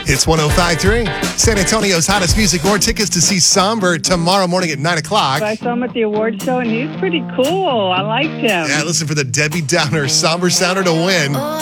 It's 105.3. San Antonio's hottest music. More tickets to see Somber tomorrow morning at 9 o'clock. I saw him at the award show, and he's pretty cool. I liked him. Yeah, listen for the Debbie Downer Somber Sounder to win.